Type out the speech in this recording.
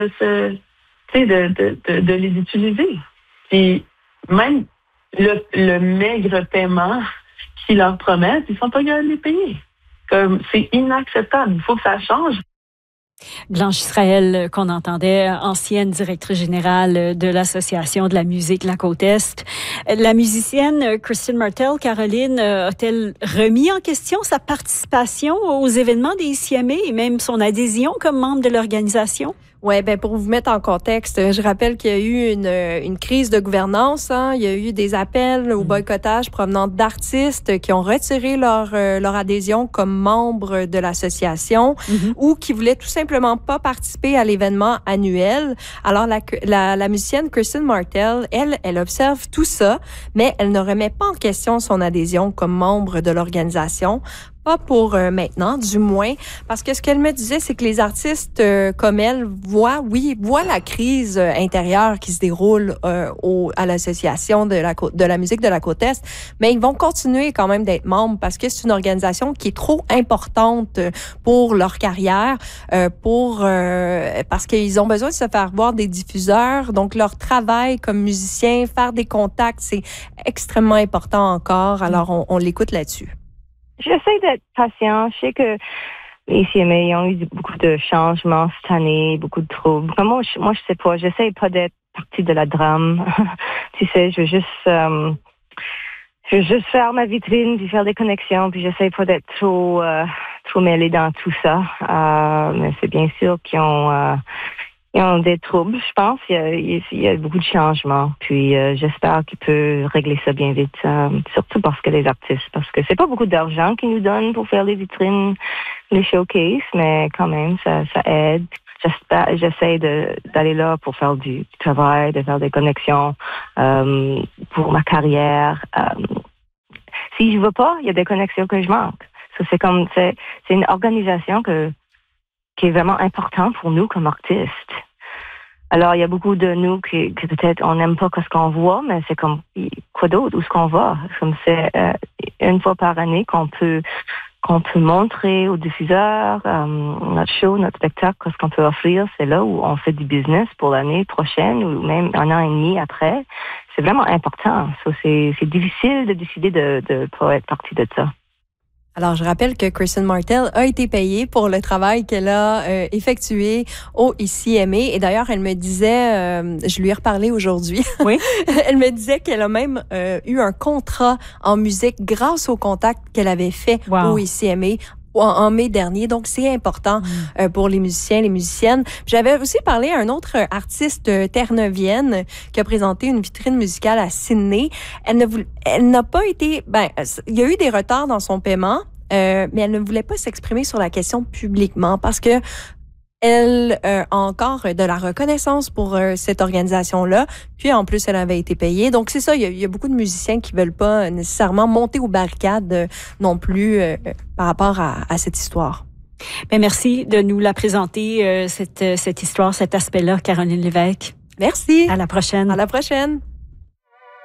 de les utiliser. Puis même le maigre paiement qu'ils leur promettent, ils sont pas capables de les payer. Comme c'est inacceptable. Il faut que ça change. Blanche Israël, qu'on entendait, ancienne directrice générale de l'Association de la musique La Côte-Est. La musicienne Kristen Martell, Caroline, a-t-elle remis en question sa participation aux événements des ICMA et même son adhésion comme membre de l'organisation? Ouais, ben pour vous mettre en contexte, je rappelle qu'il y a eu une crise de gouvernance. Il y a eu des appels au boycottage provenant d'artistes qui ont retiré leur adhésion comme membres de l'association ou qui voulaient tout simplement pas participer à l'événement annuel. Alors la musicienne Kristen Martell, elle observe tout ça, mais elle ne remet pas en question son adhésion comme membre de l'organisation. Pas pour maintenant, du moins, parce que ce qu'elle me disait, c'est que les artistes comme elle voient la crise intérieure qui se déroule à l'association de la musique de la Côte-Est, mais ils vont continuer quand même d'être membres parce que c'est une organisation qui est trop importante pour leur carrière, parce qu'ils ont besoin de se faire voir des diffuseurs, donc leur travail comme musicien, faire des contacts, c'est extrêmement important encore. Alors on l'écoute là-dessus. J'essaie d'être patient. Je sais que les CMA ont eu beaucoup de changements cette année, beaucoup de troubles. Moi, je sais pas. J'essaie pas d'être partie de la drame. Tu sais, je veux juste faire ma vitrine, puis faire des connexions, puis j'essaie pas d'être trop mêlée dans tout ça. Mais c'est bien sûr qu'ils ont des troubles, je pense. Il y a beaucoup de changements. Puis j'espère qu'il peut régler ça bien vite. Surtout parce que les artistes, parce que c'est pas beaucoup d'argent qu'ils nous donnent pour faire les vitrines, les showcases, mais quand même, ça aide. J'essaie d'aller là pour faire du travail, de faire des connexions pour ma carrière. Si je veux pas, il y a des connexions que je manque. Ça, c'est une organisation qui est vraiment important pour nous comme artistes. Alors, il y a beaucoup de nous qui peut-être on n'aime pas ce qu'on voit, mais c'est comme quoi d'autre, où est-ce qu'on va? Comme c'est une fois par année qu'on peut montrer aux diffuseurs notre show, notre spectacle, ce qu'on peut offrir. C'est là où on fait du business pour l'année prochaine ou même un an et demi après. C'est vraiment important. So, c'est difficile de décider de pas être partie de ça. Alors, je rappelle que Kristen Martell a été payée pour le travail qu'elle a effectué au ICMA. Et d'ailleurs, elle me disait, je lui ai reparlé aujourd'hui, oui. Elle me disait qu'elle a même eu un contrat en musique grâce au contact qu'elle avait fait au ICMA en mai dernier. Donc, c'est important pour les musiciens, les musiciennes. J'avais aussi parlé à un autre artiste terre-neuvienne qui a présenté une vitrine musicale à Sydney. Elle n'a pas été... il y a eu des retards dans son paiement, mais elle ne voulait pas s'exprimer sur la question publiquement parce que elle a encore de la reconnaissance pour cette organisation-là. Puis, en plus, elle avait été payée. Donc, c'est ça, il y a beaucoup de musiciens qui veulent pas nécessairement monter aux barricades non plus par rapport à cette histoire. Bien, merci de nous la présenter, cette histoire, cet aspect-là, Caroline Lévesque. Merci. À la prochaine. À la prochaine.